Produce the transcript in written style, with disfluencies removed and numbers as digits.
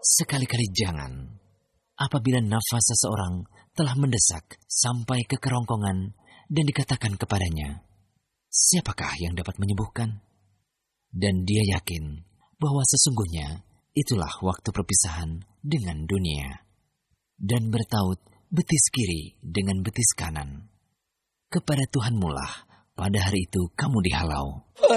Sekali-kali jangan. Apabila nafas seseorang telah mendesak sampai ke kerongkongan dan dikatakan kepadanya, siapakah yang dapat menyembuhkan? Dan dia yakin bahwa sesungguhnya itulah waktu perpisahan dengan dunia. Dan bertaut betis kiri dengan betis kanan. Kepada Tuhanmulah pada hari itu kamu dihalau.